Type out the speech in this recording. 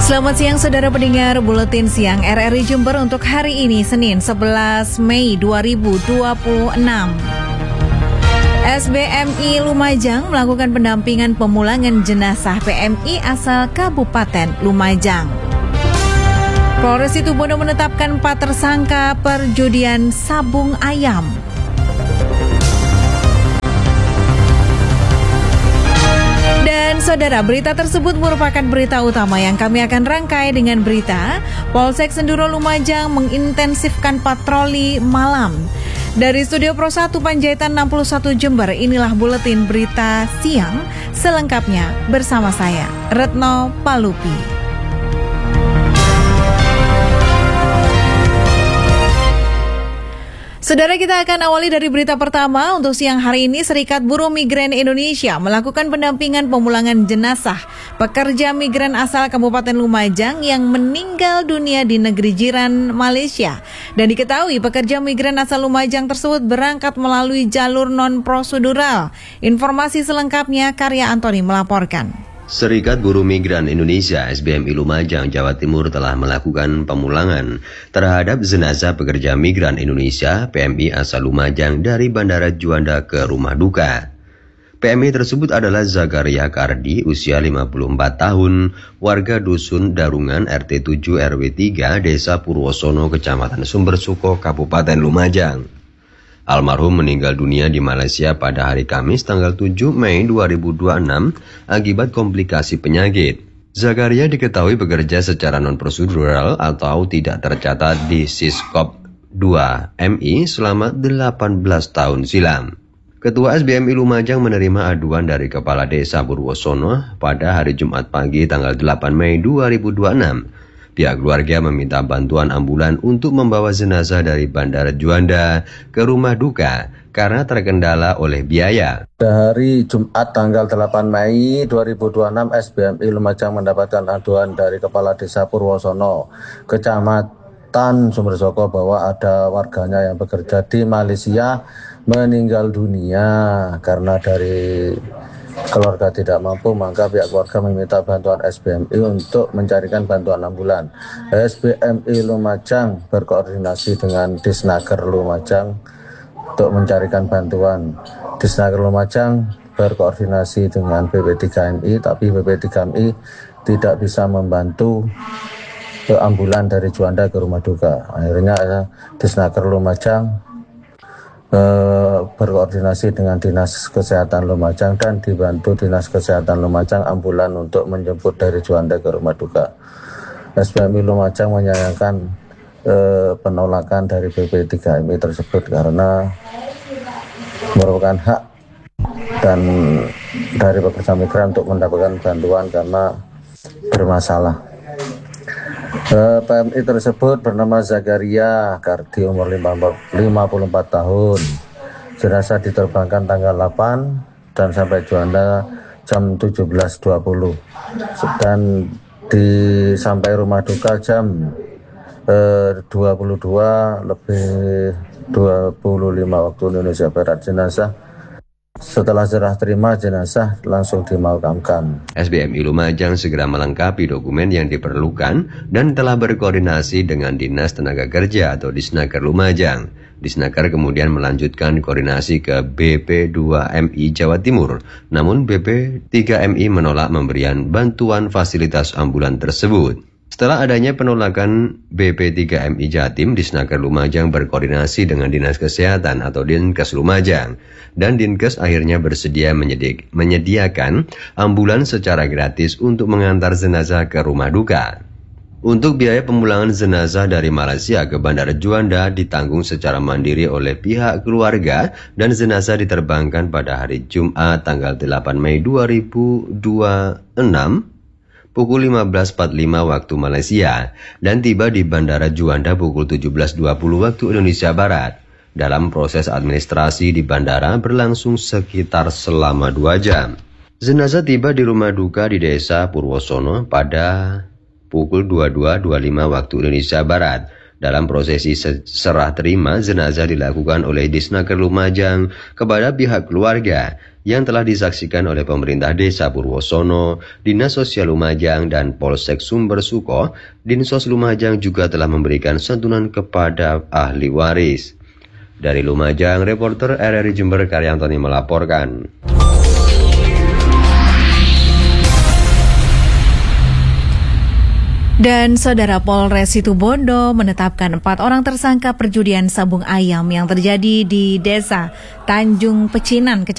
Selamat siang saudara pendengar Buletin Siang RRI Jember untuk hari ini Senin 11 Mei 2026. SBMI Lumajang melakukan pendampingan pemulangan jenazah PMI asal Kabupaten Lumajang. Polres Situbondo menetapkan 4 tersangka perjudian sabung ayam. Dan saudara, berita tersebut merupakan berita utama yang kami akan rangkai dengan berita Polsek Senduro Lumajang mengintensifkan patroli malam. Dari Studio Pro 1 Panjaitan 61 Jember, inilah Buletin Berita Siang selengkapnya bersama saya, Retno Palupi. Saudara, kita akan awali dari berita pertama. Untuk siang hari ini, Serikat Buruh Migran Indonesia melakukan pendampingan pemulangan jenazah pekerja migran asal Kabupaten Lumajang yang meninggal dunia di negeri jiran Malaysia. Dan diketahui pekerja migran asal Lumajang tersebut berangkat melalui jalur non-prosedural. Informasi selengkapnya Karya Antoni melaporkan. Serikat Buruh Migran Indonesia SBMI Lumajang, Jawa Timur telah melakukan pemulangan terhadap jenazah pekerja migran Indonesia PMI asal Lumajang dari Bandara Juanda ke rumah duka. PMI tersebut adalah Zakaria Kardi, usia 54 tahun, warga Dusun Darungan RT 7 RW 3, Desa Purwosono, Kecamatan Sumbersuko, Kabupaten Lumajang. Almarhum meninggal dunia di Malaysia pada hari Kamis tanggal 7 Mei 2026 akibat komplikasi penyakit. Zakaria diketahui bekerja secara non-prosedural atau tidak tercatat di Siskop 2 MI selama 18 tahun silam. Ketua SBMI Lumajang menerima aduan dari Kepala Desa Purwosono pada hari Jumat pagi tanggal 8 Mei 2026. Pihak keluarga meminta bantuan ambulan untuk membawa jenazah dari Bandara Juanda ke rumah duka karena terkendala oleh biaya. Dari Jumat tanggal 8 Mei 2026, SBMI Lumajang mendapatkan aduan dari Kepala Desa Purwosono, Kecamatan Sumbersoko, bahwa ada warganya yang bekerja di Malaysia meninggal dunia. Karena dari keluarga tidak mampu, maka pihak keluarga meminta bantuan SBMI untuk mencarikan bantuan ambulan. SBMI Lumajang berkoordinasi dengan Disnaker Lumajang untuk mencarikan bantuan. Disnaker Lumajang berkoordinasi dengan BP3MI, tapi BP3MI tidak bisa membantu ambulan dari Juanda ke rumah duka. Akhirnya Disnaker Lumajang berkoordinasi dengan Dinas Kesehatan Lumajang dan dibantu Dinas Kesehatan Lumajang ambulan untuk menjemput dari Juanda ke rumah duka. SBMI Lumajang menyayangkan penolakan dari BP3MI tersebut karena merupakan hak dan dari pekerja migran untuk mendapatkan bantuan karena bermasalah. PMI tersebut bernama Zakaria Kardi, umur 54 tahun. Jenazah diterbangkan tanggal 8 dan sampai Juanda jam 17.20 dan sampai rumah duka jam 22.25 waktu Indonesia Barat. Jenazah setelah serah terima jenazah langsung dimakamkan. SBMI Lumajang segera melengkapi dokumen yang diperlukan dan telah berkoordinasi dengan Dinas Tenaga Kerja atau Disnaker Lumajang. Disnaker kemudian melanjutkan koordinasi ke BP2MI Jawa Timur. Namun BP3MI menolak memberikan bantuan fasilitas ambulan tersebut. Setelah adanya penolakan BP3MI Jatim, Disnaker Lumajang berkoordinasi dengan Dinas Kesehatan atau Dinkes Lumajang. Dan Dinkes akhirnya bersedia menyediakan ambulan secara gratis untuk mengantar jenazah ke rumah duka. Untuk biaya pemulangan jenazah dari Malaysia ke Bandara Juanda ditanggung secara mandiri oleh pihak keluarga dan jenazah diterbangkan pada hari Jumat tanggal 8 Mei 2026 pukul 15.45 waktu Malaysia dan tiba di Bandara Juanda pukul 17.20 waktu Indonesia Barat. Dalam proses administrasi di bandara berlangsung sekitar selama 2 jam. Jenazah tiba di rumah duka di Desa Purwosono pada pukul 22.25 waktu Indonesia Barat. Dalam prosesi serah terima, jenazah dilakukan oleh Disnaker Lumajang kepada pihak keluarga yang telah disaksikan oleh pemerintah Desa Purwosono, Dinas Sosial Lumajang, dan Polsek Sumber Suko. Dinsos Lumajang juga telah memberikan santunan kepada ahli waris. Dari Lumajang, reporter RRI Jember Karyantoni melaporkan. Dan Saudara, Polres Situbondo menetapkan 4 orang tersangka perjudian sabung ayam yang terjadi di Desa Tanjung Pecinan,